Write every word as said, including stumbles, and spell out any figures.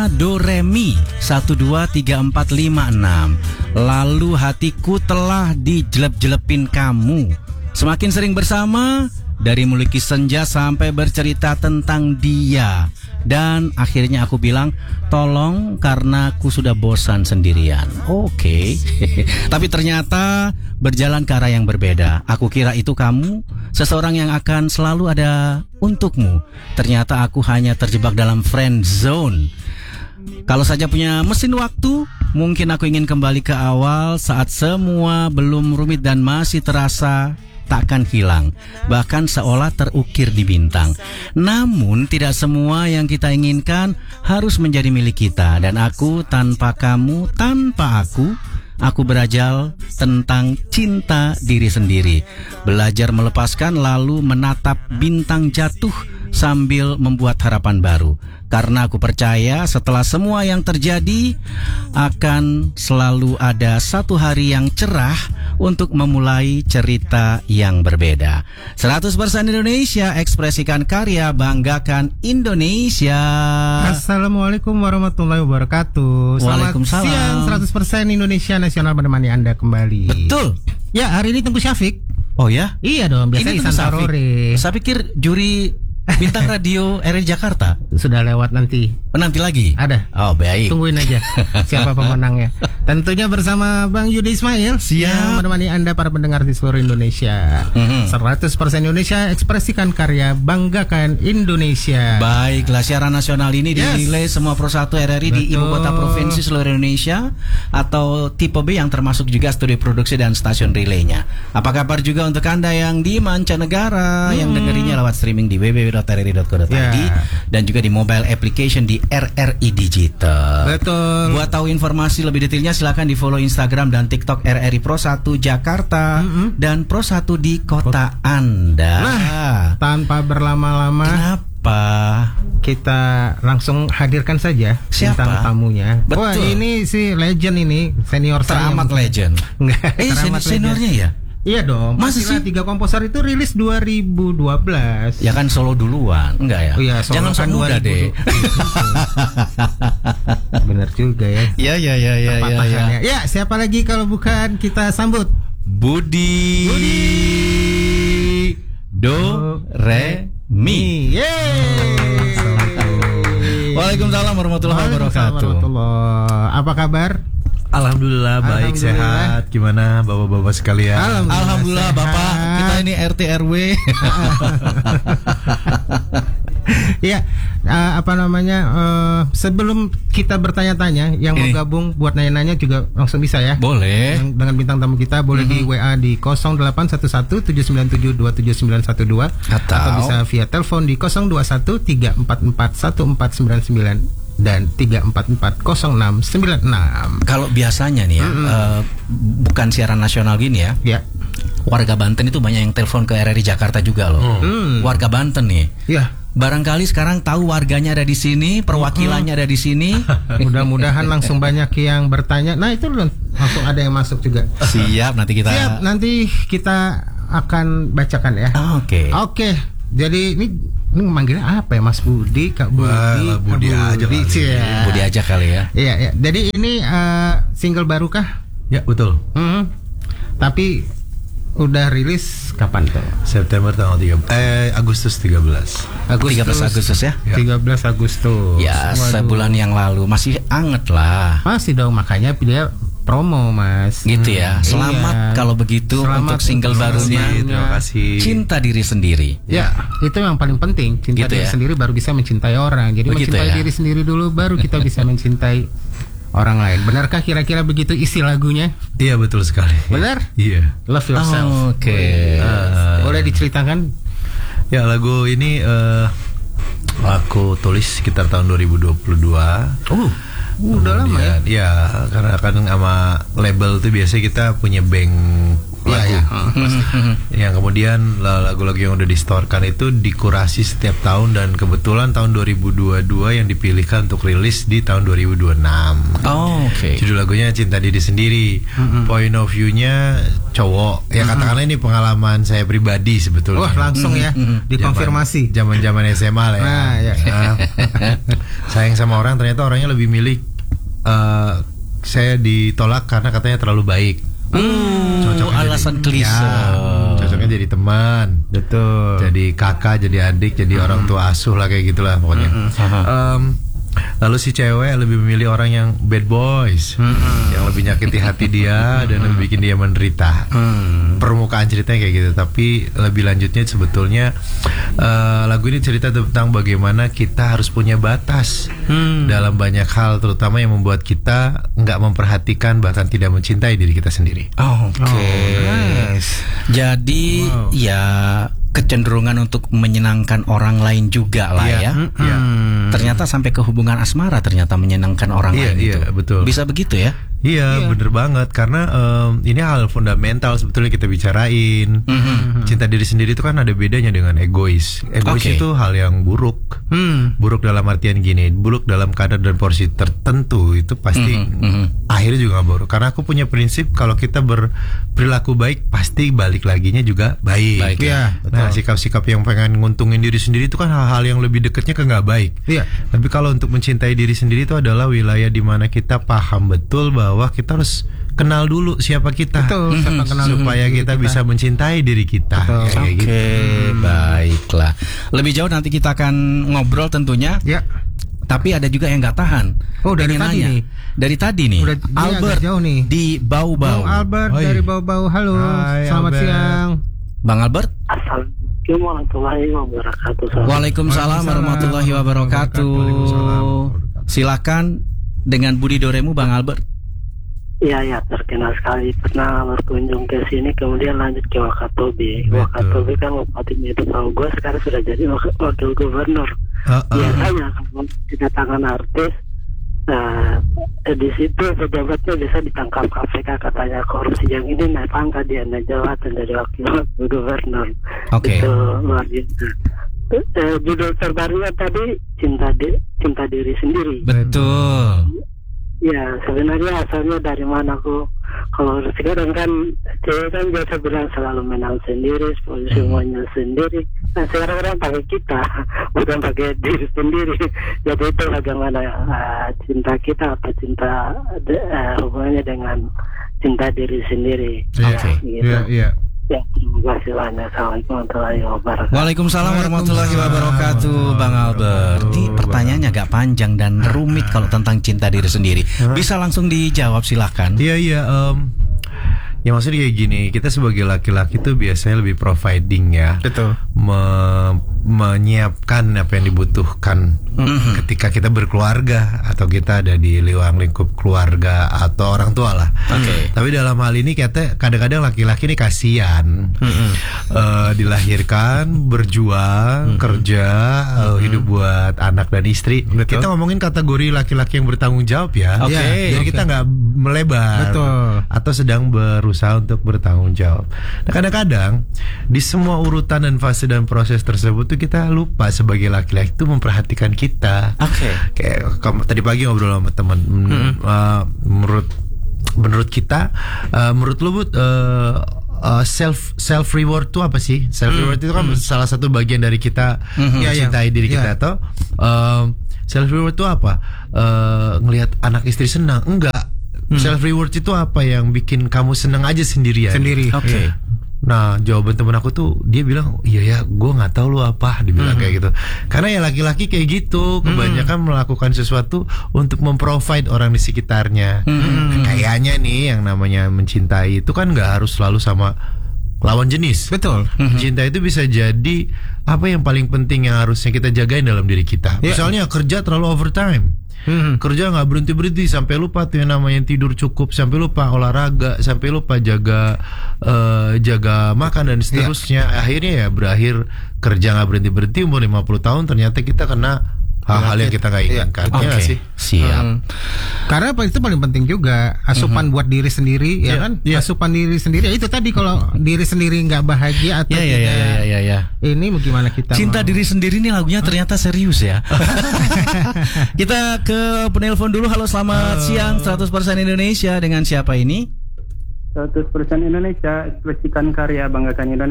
Do re mi satu dua tiga empat lima enam. Lalu hatiku telah dijelep-jelepin kamu. Semakin sering bersama, dari melukis senja sampai bercerita tentang dia. Dan akhirnya aku bilang, tolong karena aku sudah bosan sendirian. Oke okay. Tapi ternyata berjalan ke arah yang berbeda. Aku kira itu kamu, seseorang yang akan selalu ada untukmu. Ternyata aku hanya terjebak dalam friend zone. Kalau saja punya mesin waktu, mungkin aku ingin kembali ke awal saat semua belum rumit dan masih terasa takkan hilang, bahkan seolah terukir di bintang. Namun tidak semua yang kita inginkan harus menjadi milik kita. Dan aku tanpa kamu, tanpa aku, aku berajal tentang cinta diri sendiri. Belajar melepaskan lalu menatap bintang jatuh sambil membuat harapan baru. Karena aku percaya setelah semua yang terjadi akan selalu ada satu hari yang cerah untuk memulai cerita yang berbeda. seratus persen Indonesia, ekspresikan karya, banggakan Indonesia. Assalamualaikum warahmatullahi wabarakatuh. Selamat Waalaikumsalam. siang, seratus persen Indonesia Nasional menemani Anda kembali. Betul. Ya, hari ini Tengku Syafiq. Oh ya? Iya dong, biasa Ini Ihsan Tarore. Saya pikir juri bintang radio R R I Jakarta. Sudah lewat nanti. Nanti lagi? Ada. Oh baik. Tungguin aja siapa pemenangnya. Tentunya bersama Bang Yudi Ismail. Siap. Yang menemani Anda para pendengar di seluruh Indonesia. Mm-hmm. seratus persen Indonesia, ekspresikan karya, banggakan Indonesia. Baiklah, siaran nasional ini Yes. dinilai semua perusahaan R R I di ibu kota provinsi seluruh Indonesia atau tipe B yang termasuk juga studio produksi dan stasiun relaynya. Apa kabar juga untuk Anda yang di mancanegara, hmm. yang dengerinnya lewat streaming di w w w dot r r i dot co dot i d yeah. dan juga di mobile application di R R I Digital. Betul. Buat tahu informasi lebih detailnya silakan di follow Instagram dan TikTok R R I Pro satu Jakarta mm-hmm. dan Pro satu di kota Anda. Nah, tanpa berlama-lama, kenapa kita langsung hadirkan saja bintang tamunya. Betul. Wah, ini si legend ini, senior teramat saya. legend. Enggak, eh sen- seniornya ya? Iya dong. Masa sih? Tiga komposer itu rilis dua ribu dua belas. Ya kan solo duluan, enggak ya? Oh iya, solo jangan kan sok muda deh. Bener juga ya. Iya iya iya iya ya. Ya, siapa lagi kalau bukan kita sambut Budi, Budi. Do, re mi. Yeay. Waalaikumsalam warahmatullahi wabarakatuh. Apa kabar? Alhamdulillah baik, sehat. Gimana bapak-bapak sekalian? Alhamdulillah, Alhamdulillah Bapak. Kita ini R T R W. Ya, uh, apa namanya? Uh, sebelum kita bertanya-tanya, yang mau gabung buat nanya-nanya juga langsung bisa ya. Boleh. Dengan, dengan bintang tamu kita boleh mm-hmm. di W A di nol delapan satu satu tujuh sembilan tujuh dua tujuh sembilan satu dua atau, atau bisa via telepon di nol dua satu tiga empat empat satu empat sembilan sembilan dan tiga empat empat nol enam sembilan enam. Kalau biasanya nih ya, mm-hmm. uh, bukan siaran nasional gini ya. Ya. Warga Banten itu banyak yang telepon ke R R I Jakarta juga loh. Mm. Warga Banten nih. Ya. Barangkali sekarang tahu warganya ada di sini, perwakilannya mm-hmm. ada di sini. Mudah-mudahan langsung banyak yang bertanya. Nah, itu langsung ada yang masuk juga. Siap, nanti kita Siap, nanti kita akan bacakan ya. Oke. Okay. Oke. Okay. Jadi ini ini manggilnya apa ya, Mas Budi, Kak Budi? Wah, Budi, Budi aja kali. Ya. Budi aja kali ya. Iya, ya. Jadi ini uh, single baru kah? Ya, betul. Mm-hmm. Tapi udah rilis kapan tuh? September tanggal tiga belas eh Agustus tiga belas. Agustus tiga belas Agustus ya? ya. tiga belas Agustus. Ya, waduh. Sebulan yang lalu masih anget lah. Masih dong, makanya dia promo, Mas. Gitu ya. Selamat iya. kalau begitu. Selamat untuk single barunya. Terima kasih. Cinta diri sendiri. Ya, itu yang paling penting. Cinta gitu diri ya? sendiri baru bisa mencintai orang. Jadi begitu mencintai ya? diri sendiri dulu baru kita bisa mencintai orang lain. Benarkah kira-kira begitu isi lagunya? Iya, betul sekali. Benar? Iya. Love yourself. Oh, Oke. Okay. Uh, Boleh diceritakan? Ya, lagu ini uh, aku tulis sekitar tahun dua ribu dua puluh dua. Oh. Uh, udah lama ya? Ya, karena kan sama label tuh biasanya kita punya bank lagu. Ya, ya. Yang kemudian lagu-lagu yang udah distorkan itu dikurasi setiap tahun, dan kebetulan tahun dua ribu dua puluh dua yang dipilihkan untuk rilis di tahun dua ribu dua puluh enam. Oh, oke. Okay. Judul lagunya Cinta Diri Sendiri. Mm-hmm. Point of view-nya cowok. Ya katakanlah ini pengalaman saya pribadi sebetulnya. Wah, langsung ya mm-hmm. dikonfirmasi. Zaman-zaman S M A lah ya. Nah, ya. Nah, sayang sama orang, ternyata orangnya lebih milih uh, saya ditolak karena katanya terlalu baik. Hmm, cocoknya alasan klise. Ya, cocoknya jadi teman, betul. Jadi kakak, jadi adik, jadi hmm. orang tua asuh lah, kayak gitulah pokoknya. Hmm. Um, lalu si cewek lebih memilih orang yang bad boys, hmm. yang lebih nyakiti hati dia dan lebih bikin dia menderita. Hmm. Permukaan ceritanya kayak gitu, tapi lebih lanjutnya sebetulnya uh, lagu ini cerita tentang bagaimana kita harus punya batas hmm. dalam banyak hal, terutama yang membuat kita nggak memperhatikan bahkan tidak mencintai diri kita sendiri. Oh, oke. Okay. Oh, nice. Jadi wow. ya kecenderungan untuk menyenangkan orang lain juga lah yeah. ya. Hmm. Yeah. Ternyata sampai ke hubungan asmara ternyata menyenangkan orang yeah, lain yeah, itu. Betul. Bisa begitu ya? Iya, yeah. bener banget. Karena um, ini hal fundamental sebetulnya kita bicarain. Mm-hmm. Cinta diri sendiri itu kan ada bedanya dengan egois. Egois okay. itu hal yang buruk. Mm. Buruk dalam artian gini, buruk dalam kadar dan porsi tertentu itu pasti mm-hmm. akhirnya juga gak buruk. Karena aku punya prinsip kalau kita berperilaku baik pasti balik laginya juga baik. Baik ya. Nah, sikap-sikap yang pengen nguntungin diri sendiri itu kan hal-hal yang lebih dekatnya ke gak baik. Iya. Tapi kalau untuk mencintai diri sendiri itu adalah wilayah di mana kita paham betul bahwa bahwa kita harus kenal dulu siapa kita. Betul, siapa kenal supaya kita, kita bisa mencintai diri kita. Oke, okay, gitu. Baiklah. Lebih jauh nanti kita akan ngobrol tentunya. Ya. Tapi ada juga yang nggak tahan. Oh, dari Pengen tadi nanya. nih. Dari tadi nih. Udah, Albert jauh nih. di Bau-Bau. Oh, Albert Oi. dari Bau-Bau. Halo. Hai, selamat Albert. siang. Bang Albert. Assalamualaikum warahmatullahi wabarakatuh. Waalaikumsalam warahmatullahi wabarakatuh. Silakan dengan Budi Doremu, Bang Albert. Iya, ya, terkenal sekali. Pernah berkunjung ke sini, kemudian lanjut ke Wakatobi. Betul. Wakatobi kan bupatinya itu tahu gue, sekarang sudah jadi wak- wakil gubernur. Uh-uh. Biasanya kalau kedatangan artis, nah, di situ pejabatnya bisa ditangkap K P K, katanya korupsi. Yang ini naik pangkat, dia naik jabatan dari wakil gubernur. Oke. Okay. Itu luar biasa. Eh, judul terbarunya tadi cinta di, cinta diri sendiri. Betul. Ya, sebenarnya asalnya dari mana aku? Kalau sekarang kan cewek kan biasa bilang selalu menang sendiri, semuanya sendiri. Nah, sekarang orang pakai kita, bukan pakai diri sendiri. Jadi itu bagaimana uh, cinta kita, apa cinta uh, hubungannya dengan cinta diri sendiri. Iya, ya, gitu. iya, iya. Ya, terima kasih banyak. Assalamualaikum warahmatullahi wabarakatuh. Waalaikumsalam warahmatullahi wabarakatuh, Bang Albert. Ini pertanyaannya agak panjang dan rumit kalau tentang cinta diri sendiri. Bisa langsung dijawab, silakan. Iya, iya. Um, ya maksudnya kayak gini, kita sebagai laki-laki tuh biasanya lebih providing ya. Betul. Me- menyiapkan apa yang dibutuhkan mm-hmm. ketika kita berkeluarga atau kita ada di ruang lingkup keluarga atau orang tua lah. Okay. Tapi dalam hal ini kita kadang-kadang laki-laki ini kasihan, mm-hmm. uh, dilahirkan, berjuang, mm-hmm. kerja, uh, mm-hmm. hidup buat anak dan istri. Betul. Kita ngomongin kategori laki-laki yang bertanggung jawab ya. Oke. Okay. Jadi okay. kita nggak melebar. Betul. Atau sedang berusaha untuk bertanggung jawab. Nah, kadang-kadang di semua urutan dan fase dan proses tersebut tuh kita lupa sebagai laki-laki itu memperhatikan kita. Oke. Okay. Kayak kamu tadi pagi ngobrol sama teman. Hmm. Uh, menurut menurut kita, uh, menurut lu Bud, uh, uh, self self reward itu apa sih? Self reward hmm. itu kan hmm. salah satu bagian dari kita hmm. mencintai ya, diri ya. kita atau uh, self reward itu apa? Uh, ngelihat anak istri senang? Enggak. Hmm. Self reward itu apa yang bikin kamu senang aja sendirian? Sendiri. Oke. Okay. Nah, jawaban temen aku tuh dia bilang, iya ya, gue nggak tahu lu apa, dibilang hmm. kayak gitu. Karena ya laki-laki kayak gitu, kebanyakan hmm. melakukan sesuatu untuk memprovide orang di sekitarnya. Hmm. Kayaknya nih yang namanya mencintai itu kan nggak harus selalu sama lawan jenis. Betul. Cinta itu bisa jadi apa yang paling penting yang harusnya kita jagain dalam diri kita. Yeah. Misalnya kerja terlalu overtime. Hmm. Kerja nggak berhenti berhenti sampai lupa tuh yang namanya tidur cukup, sampai lupa olahraga, sampai lupa jaga uh, jaga makan dan seterusnya. Yeah. Akhirnya ya berakhir kerja nggak berhenti berhenti umur lima puluh tahun ternyata kita kena hal-hal yang kita nggak inginkan. Oke, Ya sih. siap. Hmm. Karena apa itu paling penting juga asupan buat diri sendiri ya Iya, kan iya. asupan diri sendiri ya itu tadi kalau diri sendiri nggak bahagia atau Ya ya ya tidak ya ya ya. ini bagaimana kita Cinta mau- diri sendiri nih lagunya ternyata serius ya. Kita ke penelpon dulu. Halo, selamat siang seratus persen Indonesia, dengan siapa ini? seratus persen Indonesia, ekspresikan karya, banggakan Indonesia.